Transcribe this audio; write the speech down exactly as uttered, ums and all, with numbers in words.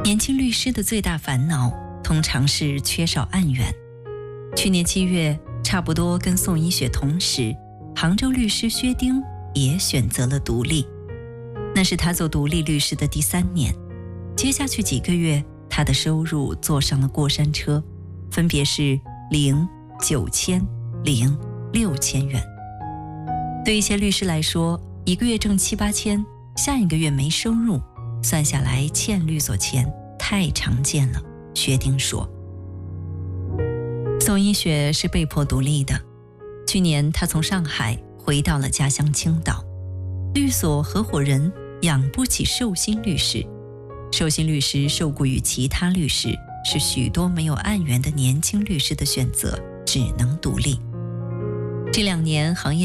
年轻律师的最大烦恼通常是缺少案源。去年七月，差不多跟宋一雪同时，杭州律师薛丁也选择了独立。那是他做独立律师的第三年，接下去几个月，他的收入坐上了过山车，分别是零、九千、零、六千元。对一些律师来说，一个月挣七八千，下一个月没收入，算下来欠律所钱太常见了。薛丁说，宋一雪是被迫独立的。去年他从上海回到了家乡青岛，律所合伙人养不起受薪律师，受薪律师受雇于其他律师，是许多没有案源的年轻律师的选择，只能独立。这两年行业